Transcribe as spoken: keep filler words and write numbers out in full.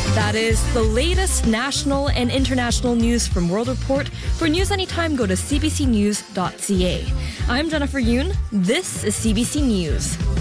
That is the latest national and international news from World Report. For news anytime, go to c b c news dot c a. I'm Jennifer Yoon. This is C B C News.